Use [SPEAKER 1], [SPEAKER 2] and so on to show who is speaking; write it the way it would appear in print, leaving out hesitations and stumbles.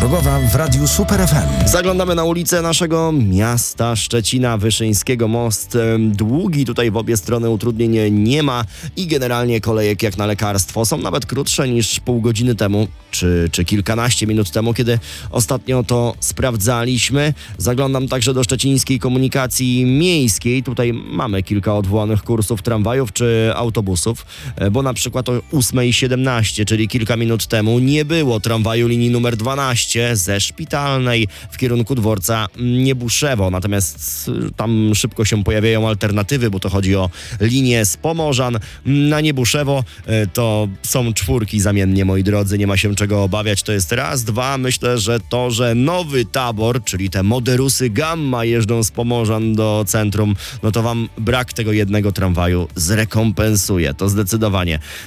[SPEAKER 1] drogowa w Radiu Super FM.
[SPEAKER 2] Zaglądamy na ulicę naszego miasta Szczecina Wyszyńskiego. Most długi, tutaj w obie strony utrudnień nie ma i generalnie kolejek jak na lekarstwo są nawet krótsze niż pół godziny temu, czy kilkanaście minut temu, kiedy ostatnio to sprawdzaliśmy. Zaglądam także do szczecińskiej komunikacji miejskiej. Tutaj mamy kilka odwołanych kursów tramwajów czy autobusów, bo na przykład o 8:17, czyli kilka minut temu, nie było tramwaju linii numer 12 ze Szpitalnej w kierunku dworca Niebuszewo. Natomiast tam szybko się pojawiają alternatywy, bo to chodzi o linię z Pomorzan na Niebuszewo. To są czwórki zamiennie, moi drodzy, nie ma się czego obawiać. To jest raz, dwa. Myślę, że to, że Nowy Tabor, czyli te Moderusy Gamma jeżdżą z Pomorzan do centrum, no to wam brak tego jednego tramwaju zrekompensuje. To zdecydowanie.